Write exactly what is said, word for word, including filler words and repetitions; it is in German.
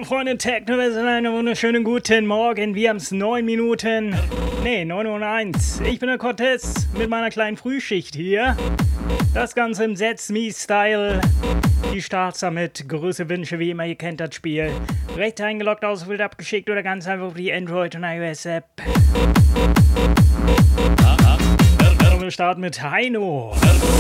liebe Freunde, Techno-Wessel, einen wunderschönen guten Morgen. Wir haben es neun Minuten, nee, neun Uhr eins. Ich bin der Cortez mit meiner kleinen Frühschicht hier. Das Ganze im That's Me-Style. Die Starts mit Größe Wünsche, wie immer, ihr kennt das Spiel. Recht eingeloggt, ausgewählt, abgeschickt oder ganz einfach auf die Android- und iOS-App. Wir starten mit Heino.